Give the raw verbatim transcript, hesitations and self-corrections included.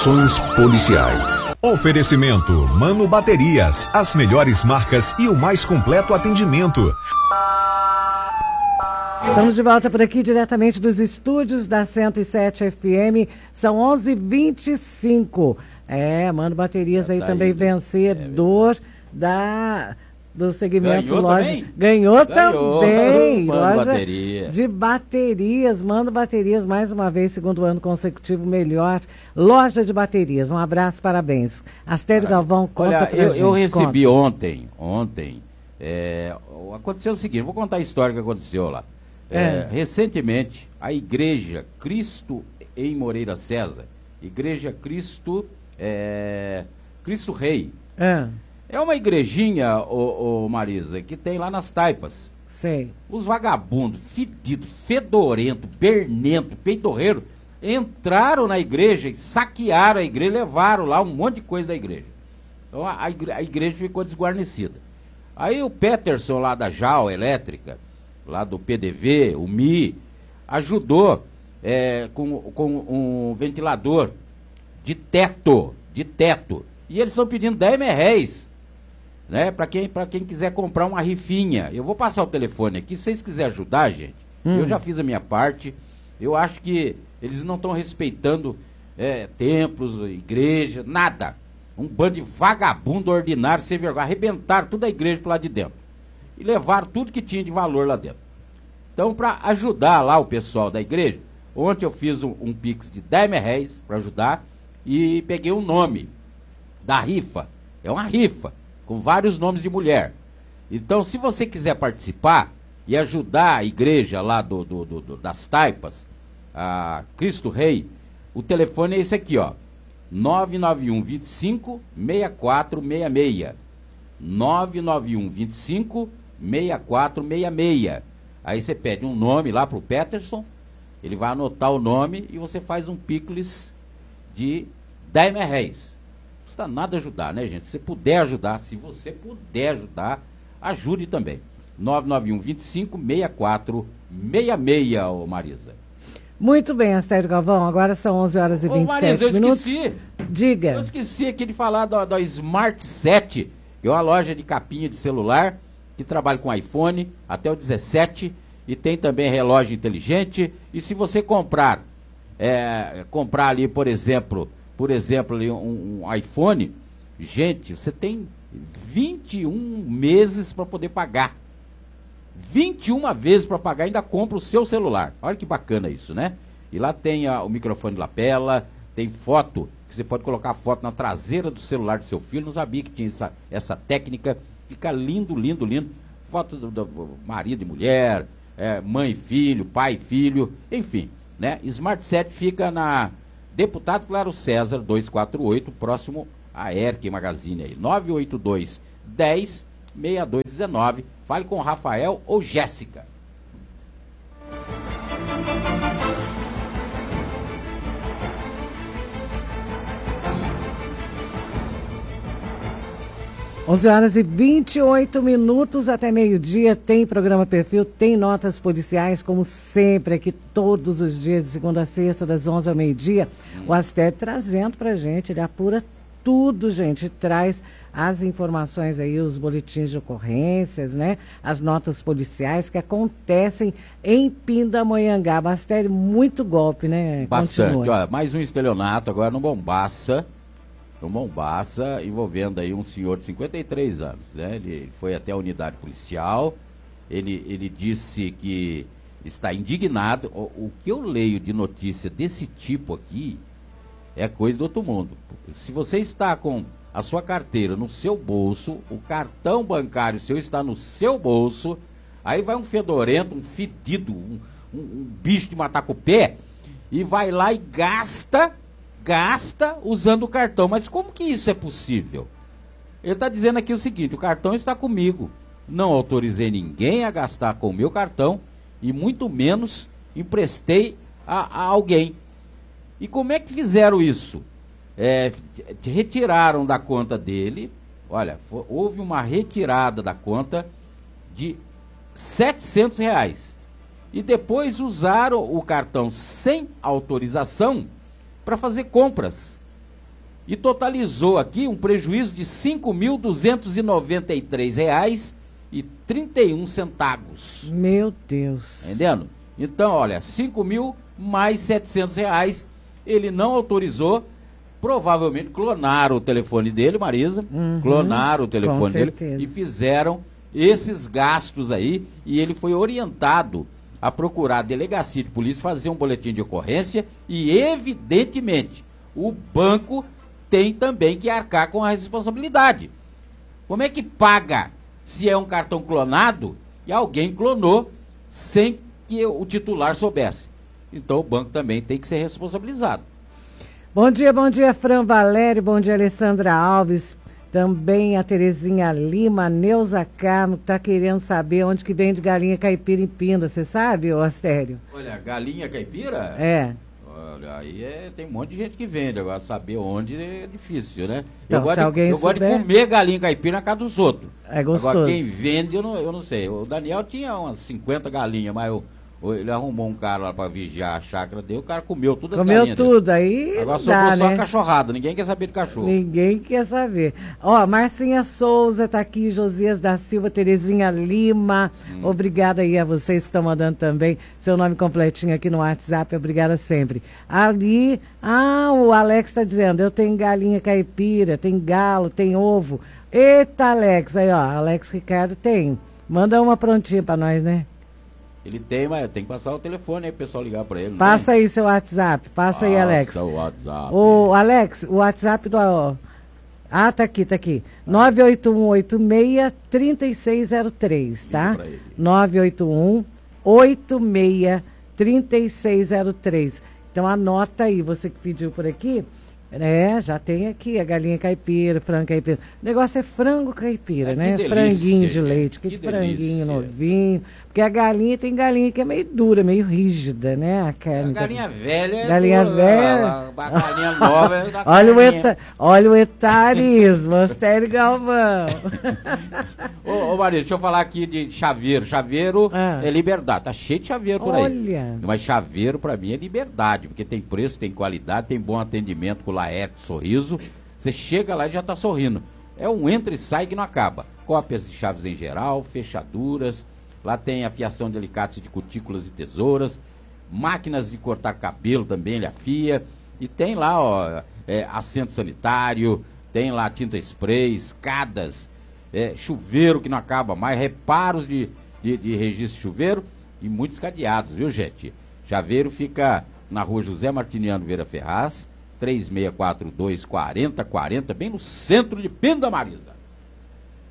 Informações policiais. Oferecimento Mano Baterias, as melhores marcas e o mais completo atendimento. Estamos de volta por aqui diretamente dos estúdios da cento e sete F M. São onze e vinte e cinco. É, Mano Baterias aí tá também aí, vencedor é da... do segmento Ganhou loja. Também? Ganhou, Ganhou também. Mano Loja Bateria. de baterias. Mano Baterias, mais uma vez, segundo ano consecutivo, melhor loja de baterias. Um abraço, parabéns. Astério Galvão, conta Olha, pra eu, gente. eu recebi conta. ontem, ontem, é, aconteceu o seguinte, vou contar a história que aconteceu lá. É, É. Recentemente, a igreja Cristo em Moreira César, igreja Cristo, é, Cristo Rei, É, é uma igrejinha, ô, ô, Marisa, que tem lá nas Taipas. sei. Os vagabundos, fedidos, fedorento, bernento, peidorreiro, entraram na igreja e saquearam a igreja, levaram lá um monte de coisa da igreja. Então a, a, igre, a igreja ficou desguarnecida. Aí o Peterson lá da Jal Elétrica, lá do P D V, o M I, ajudou é, com, com um ventilador de teto, de teto. E eles estão pedindo dez mil réis, né, para quem, para quem quiser comprar uma rifinha. Eu vou passar o telefone aqui, se vocês quiserem ajudar, gente, hum. eu já fiz a minha parte. Eu acho que eles não estão respeitando é, templos, igreja, nada. Um bando de vagabundo ordinário, sem vergonha, arrebentaram toda a igreja para lá de dentro. E levaram tudo que tinha de valor lá dentro. Então, para ajudar lá o pessoal da igreja, ontem eu fiz um, um pix de dez mil réis para ajudar e peguei o um nome da rifa. É uma rifa, com vários nomes de mulher. Então, se você quiser participar e ajudar a igreja lá do, do, do, do, das Taipas, a Cristo Rei, o telefone é esse aqui, ó. nove nove um, vinte e cinco, sessenta e quatro sessenta e seis. nove nove um, vinte e cinco, sessenta e quatro sessenta e seis. Aí você pede um nome lá pro Peterson, ele vai anotar o nome e você faz um picles de dez mil réis. Não custa nada ajudar, né, gente? Se você puder ajudar, se você puder ajudar, ajude também. nove nove um, vinte e cinco, sessenta e quatro sessenta e seis, ô Marisa. Muito bem, Astério Galvão, agora são onze horas e vinte e sete Ô, Marisa, eu minutos. esqueci. Diga. Eu esqueci aqui de falar da, da Smart sete, que é uma loja de capinha de celular, que trabalha com iPhone até o dezessete, e tem também relógio inteligente. E se você comprar, é, comprar ali, por exemplo, por exemplo, ali um, um iPhone, gente, você tem vinte e um meses para poder pagar. vinte e uma vezes para pagar, ainda compra o seu celular. Olha que bacana isso, né? E lá tem a, o microfone de lapela, tem foto, que você pode colocar a foto na traseira do celular do seu filho. Não sabia que tinha essa, essa técnica. Fica lindo, lindo, lindo. Foto do, do marido e mulher, é, mãe e filho, pai e filho, enfim, né? Smart sete fica na Deputado Claro César duzentos e quarenta e oito, próximo a Erque Magazine aí. nove oito dois, dez, sessenta e dois dezenove. Fale com Rafael ou Jéssica. onze horas e vinte e oito minutos, até meio-dia, tem programa Perfil, tem notas policiais, como sempre, aqui todos os dias, de segunda a sexta, das onze ao meio-dia. Hum. O Astério trazendo pra gente, ele apura tudo, gente, traz as informações aí, os boletins de ocorrências, né? As notas policiais que acontecem em Pindamonhangaba. Astério, muito golpe, né? Bastante. Continua. Olha, mais um estelionato agora no Mombaça. No Mombaça, envolvendo aí um senhor de cinquenta e três anos, né? Ele foi até a unidade policial, ele, ele disse que está indignado. O, o que eu leio de notícia desse tipo aqui é coisa do outro mundo. Se você está com a sua carteira no seu bolso, o cartão bancário seu está no seu bolso, aí vai um fedorento, um fedido, um, um, um bicho de matar com o pé, e vai lá e gasta... gasta usando o cartão. Mas como que isso é possível? Ele está dizendo aqui o seguinte: o cartão está comigo, não autorizei ninguém a gastar com o meu cartão e muito menos emprestei a, a alguém. E como é que fizeram isso? É, retiraram da conta dele, olha, foi, houve uma retirada da conta de setecentos reais e depois usaram o cartão sem autorização para fazer compras. e totalizou aqui um prejuízo de cinco mil duzentos e noventa e três reais e trinta e um centavos. Meu Deus. Entendendo? Então, olha, cinco mil mais setecentos reais, ele não autorizou, provavelmente clonaram o telefone dele, Marisa, Uhum, clonaram o com telefone dele certeza. e fizeram esses gastos aí, e ele foi orientado a procurar a delegacia de polícia, fazer um boletim de ocorrência e, evidentemente, o banco tem também que arcar com a responsabilidade. Como é que paga se é um cartão clonado e alguém clonou sem que o titular soubesse? Então o banco também tem que ser responsabilizado. Bom dia, bom dia, Fran Valério, bom dia, Alessandra Alves, também a Terezinha Lima, Neuza Carmo, que tá querendo saber onde que vende galinha caipira em Pinda, você sabe, ô Astério? Olha, galinha caipira? É. Olha, aí é, tem um monte de gente que vende, agora saber onde é difícil, né? Então, eu gosto, se de, alguém eu gosto de souber- comer galinha caipira na casa dos outros. É gostoso. Agora quem vende, eu não, eu não sei. O Daniel tinha umas cinquenta galinhas, mas eu, eu- ele arrumou um cara lá pra vigiar a chácara dele, o cara comeu todas as Comeu galinhas dele. tudo, aí Agora não sobrou dá, só né? a cachorrada, ninguém quer saber de cachorro. Ninguém quer saber. Ó, Marcinha Souza tá aqui, Josias da Silva, Terezinha Lima. Hum. Obrigada aí a vocês que estão mandando também seu nome completinho aqui no WhatsApp. Obrigada sempre. Ali, ah, o Alex tá dizendo, eu tenho galinha caipira, tem galo, tem ovo. Eita, Alex, aí ó, Alex Ricardo tem. Manda uma prontinha pra nós, né? Ele tem, mas tem que passar o telefone aí pro pessoal ligar pra ele. não Passa tem? aí seu WhatsApp, passa aí, Alex. Passa o WhatsApp. Ô, Alex, o WhatsApp do... ó, ah, tá aqui, tá aqui. nove oito um oito seis, três seis zero três, tá? Liga pra ele. nove oito um oito seis, três seis zero três. Então anota aí, você que pediu por aqui. É, já tem aqui a galinha caipira, frango caipira. O negócio é frango caipira, É, que né? delícia, Franguinho de gente, leite, que, que franguinho delícia. novinho. Porque a galinha, tem galinha que é meio dura, meio rígida, né? A A carne. galinha velha é Galinha dura, velha. A, a, a galinha nova é da Olha o, carninha. eta, olha o etarismo, Astério Galvão. Ô, ô Maria, deixa eu falar aqui de chaveiro. Chaveiro Ah. é liberdade. Tá cheio de chaveiro por aí. Olha. Mas chaveiro pra mim é liberdade, porque tem preço, tem qualidade, tem bom atendimento com o Laerte Sorriso. Você chega lá e já tá sorrindo. É um entra e sai que não acaba. Cópias de chaves em geral, fechaduras. Lá tem afiação de alicates de cutículas e tesouras. Máquinas de cortar cabelo também, ele afia. E tem lá, ó, é, assento sanitário, tem lá tinta spray, escadas, é, chuveiro que não acaba mais, reparos de, de, de registro de chuveiro e muitos cadeados, viu, gente? Chaveiro fica na rua José Martiniano Vieira Ferraz, três seis quatro dois, quatro zero quatro zero, bem no centro de Pinda, Marisa.